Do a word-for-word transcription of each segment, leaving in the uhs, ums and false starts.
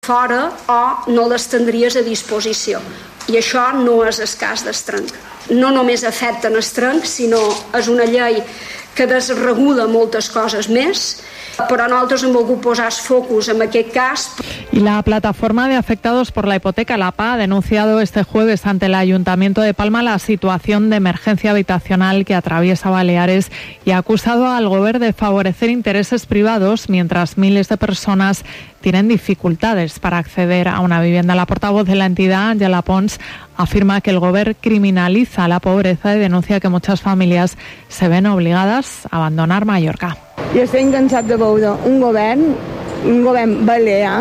fora o no les tindries a disposició. I això no és el cas d'Estrenc. No només afecta en Estrenc, sinó és una llei que desregula moltes coses més, però nosaltres hem volgut posar el focus en aquest cas. Y la plataforma de afectados por la hipoteca, la P A, ha denunciado este jueves ante el Ayuntamiento de Palma la situación de emergencia habitacional que atraviesa Baleares y ha acusado al Gobierno de favorecer intereses privados mientras miles de personas tienen dificultades para acceder a una vivienda. La portavoz de la entidad, Angela Pons, afirma que el Gobierno criminaliza la pobreza y denuncia que muchas familias se ven obligadas a abandonar Mallorca. I estem cansats de veure un govern, un govern balear,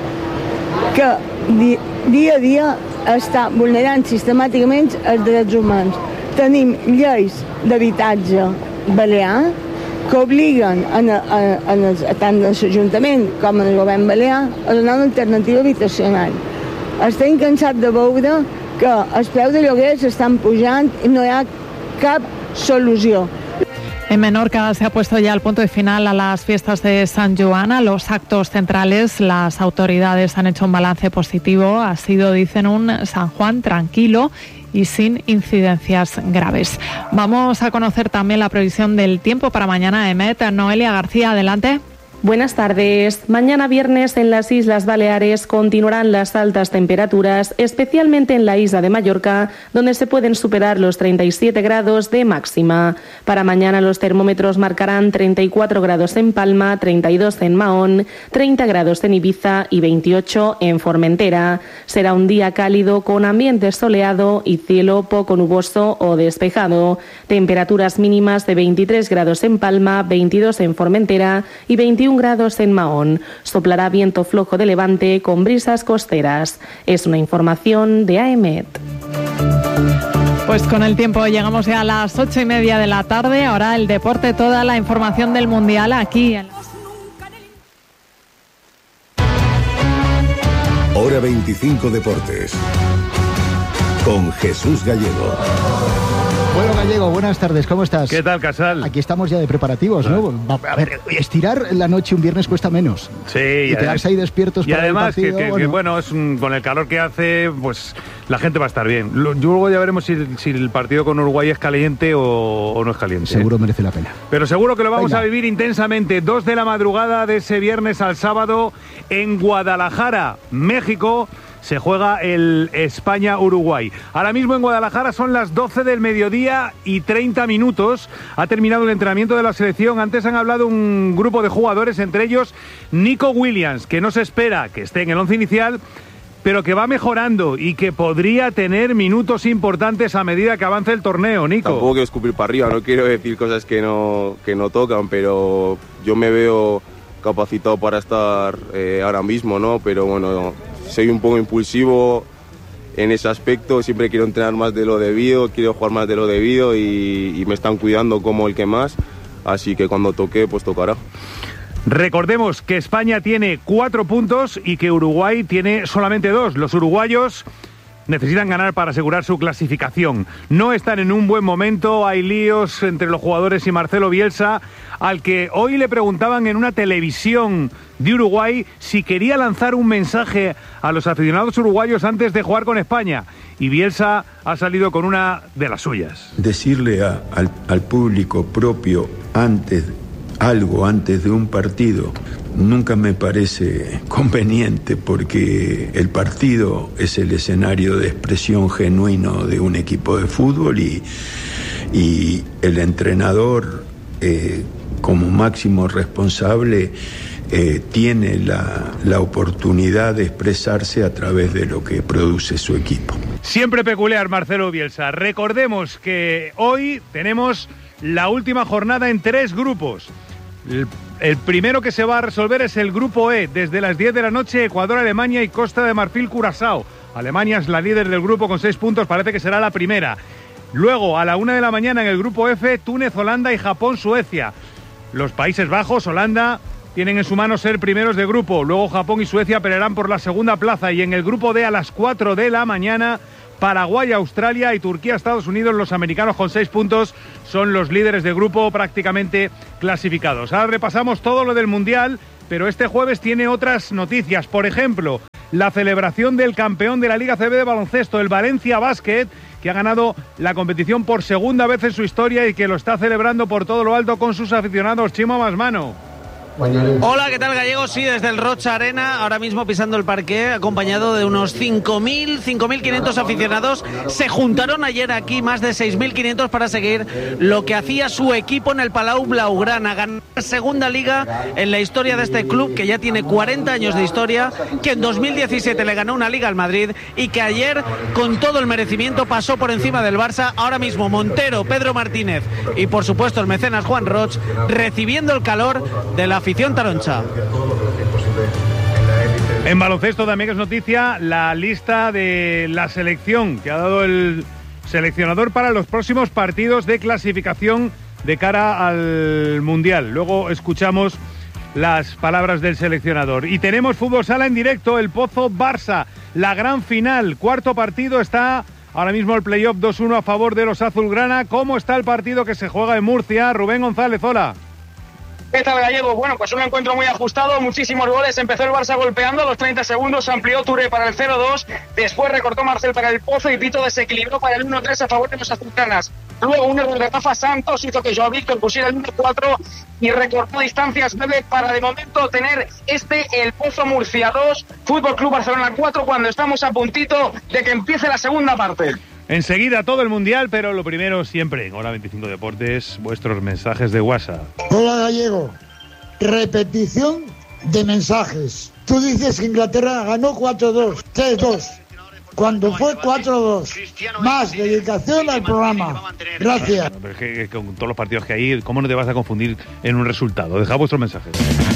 que di, dia a dia està vulnerant sistemàticament els drets humans. Tenim lleis d'habitatge balear que obliguen en, en, en els, tant l'Ajuntament com el govern balear a donar una alternativa habitacional. Estem cansats de veure que els preus de lloguer s'estan pujant i no hi ha cap solució. En Menorca se ha puesto ya el punto de final a las fiestas de San Joan, a los actos centrales. Las autoridades han hecho un balance positivo. Ha sido, dicen, un San Juan tranquilo y sin incidencias graves. Vamos a conocer también la previsión del tiempo para mañana. Emet, Noelia García, adelante. Buenas tardes. Mañana viernes en las Islas Baleares continuarán las altas temperaturas, especialmente en la isla de Mallorca, donde se pueden superar los treinta y siete grados de máxima. Para mañana los termómetros marcarán treinta y cuatro grados en Palma, treinta y dos en Mahón, treinta grados en Ibiza y veintiocho en Formentera. Será un día cálido con ambiente soleado y cielo poco nuboso o despejado. Temperaturas mínimas de veintitrés grados en Palma, veintidós en Formentera y veintiuno grados en Mahón. Soplará viento flojo de levante con brisas costeras. Es una información de A E M E T. Pues con el tiempo llegamos ya a las ocho y media de la tarde. Ahora el deporte, toda la información del Mundial aquí en... Hora veinticinco Deportes con Jesús Gallego. Bueno, Gallego, buenas tardes, ¿cómo estás? ¿Qué tal, Casal? Aquí estamos ya de preparativos, ¿no? A ver, estirar la noche un viernes cuesta menos. Sí. Y, y quedarse ahí despiertos y para además, el partido, que, que, bueno. que bueno, es un, con el calor que hace, pues la gente va a estar bien. Luego ya veremos si, si el partido con Uruguay es caliente o, o no es caliente. Seguro merece la pena. Pero seguro que lo vamos Venga. a vivir intensamente. Dos de la madrugada de ese viernes al sábado en Guadalajara, México. Se juega el España-Uruguay. Ahora mismo en Guadalajara son las doce del mediodía y treinta minutos. Ha terminado el entrenamiento de la selección. Antes han hablado un grupo de jugadores, entre ellos Nico Williams, que no se espera que esté en el once inicial, pero que va mejorando y que podría tener minutos importantes a medida que avance el torneo, Nico. Tampoco quiero escupir para arriba, no quiero decir cosas que no, que no tocan, pero yo me veo capacitado para estar eh, ahora mismo, ¿no? Pero bueno, soy un poco impulsivo en ese aspecto, siempre quiero entrenar más de lo debido, quiero jugar más de lo debido y, y me están cuidando como el que más, así que cuando toque, pues tocará. Recordemos que España tiene cuatro puntos y que Uruguay tiene solamente dos. Los uruguayos necesitan ganar para asegurar su clasificación. No están en un buen momento, hay líos entre los jugadores y Marcelo Bielsa, al que hoy le preguntaban en una televisión de Uruguay si quería lanzar un mensaje a los aficionados uruguayos antes de jugar con España. Y Bielsa ha salido con una de las suyas. Decirle a, al, al público propio antes, algo antes de un partido, nunca me parece conveniente, porque el partido es el escenario de expresión genuino de un equipo de fútbol y, y el entrenador, eh, como máximo responsable, eh, tiene la, la oportunidad de expresarse a través de lo que produce su equipo. Siempre peculiar Marcelo Bielsa. Recordemos que hoy tenemos la última jornada en tres grupos. El, el primero que se va a resolver es el grupo E. Desde las diez de la noche, Ecuador, Alemania y Costa de Marfil, Curazao. Alemania es la líder del grupo con seis puntos, parece que será la primera. Luego, a la una de la mañana en el grupo F, Túnez, Holanda y Japón, Suecia. Los Países Bajos, Holanda, tienen en su mano ser primeros de grupo. Luego Japón y Suecia pelearán por la segunda plaza. Y en el grupo D, a las cuatro de la mañana, Paraguay, Australia y Turquía, Estados Unidos. Los americanos con seis puntos son los líderes de grupo prácticamente clasificados. Ahora repasamos todo lo del Mundial, pero este jueves tiene otras noticias. Por ejemplo, la celebración del campeón de la Liga C B de baloncesto, el Valencia Basket, que ha ganado la competición por segunda vez en su historia y que lo está celebrando por todo lo alto con sus aficionados. Chimo Masmano. Hola, ¿qué tal, gallegos? Sí, desde el Rocha Arena, ahora mismo pisando el parqué, acompañado de unos cinco mil, cinco mil quinientos aficionados. Se juntaron ayer aquí más de seis mil quinientos para seguir lo que hacía su equipo en el Palau Blaugrana, ganar la segunda liga en la historia de este club, que ya tiene cuarenta años de historia, que en dos mil diecisiete le ganó una liga al Madrid y que ayer, con todo el merecimiento, pasó por encima del Barça. Ahora mismo Montero, Pedro Martínez y, por supuesto, el mecenas Juan Roch, recibiendo el calor de la afición taroncha. En baloncesto también es noticia la lista de la selección que ha dado el seleccionador para los próximos partidos de clasificación de cara al Mundial. Luego escuchamos las palabras del seleccionador. Y tenemos fútbol sala en directo, el Pozo Barça, la gran final, cuarto partido. Está ahora mismo el playoff dos uno a favor de los azulgrana. ¿Cómo está el partido que se juega en Murcia? Rubén González, hola. ¿Qué tal, gallego? Bueno, pues un encuentro muy ajustado, muchísimos goles. Empezó el Barça golpeando, a los treinta segundos amplió Touré para el cero dos, después recortó Marcel para el Pozo y Pito desequilibró para el uno tres a favor de los azulgranas. Luego un error de Rafa Santos hizo que Joao Víctor pusiera el uno cuatro y recortó distancias Bebe para de momento tener este el Pozo Murcia dos, Fútbol Club Barcelona cuatro, cuando estamos a puntito de que empiece la segunda parte. Enseguida todo el Mundial, pero lo primero siempre en Hora veinticinco Deportes, vuestros mensajes de WhatsApp. Hola, gallego. Repetición de mensajes. Tú dices que Inglaterra ganó cuatro dos, tres dos, cuando fue cuatro dos. Más dedicación al programa. Gracias. Pero es que, con todos los partidos que hay, ¿cómo no te vas a confundir en un resultado? Dejad vuestros mensajes.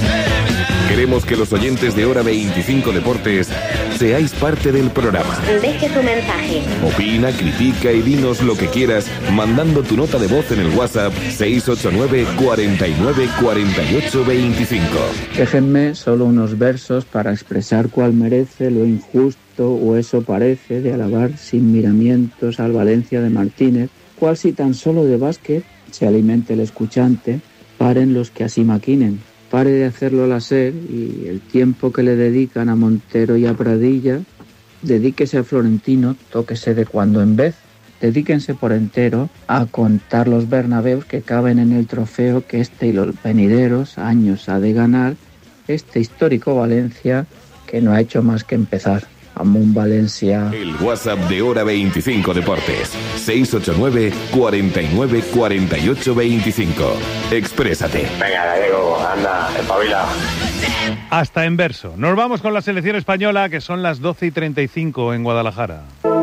Queremos que los oyentes de Hora veinticinco Deportes seáis parte del programa. Deje tu mensaje. Opina, critica y dinos lo que quieras mandando tu nota de voz en el WhatsApp seis ocho nueve, cuarenta y nueve, cuarenta y ocho, veinticinco. Déjenme solo unos versos para expresar cuál merece lo injusto o eso parece de alabar sin miramientos al Valencia de Martínez, cual si tan solo de básquet se alimente el escuchante, paren los que así maquinen. Pare de hacerlo la SER y el tiempo que le dedican a Montero y a Pradilla, dedíquese a Florentino, tóquese de cuando en vez, dedíquense por entero a contar los Bernabéus que caben en el trofeo que este y los venideros años ha de ganar este histórico Valencia que no ha hecho más que empezar. Amun Valencia. El WhatsApp de Hora veinticinco Deportes. seis ocho nueve, cuarenta y nueve, cuarenta y ocho, veinticinco. Exprésate. Venga, gallego, anda, espabila. Hasta en verso. Nos vamos con la selección española, que son las doce y treinta y cinco en Guadalajara.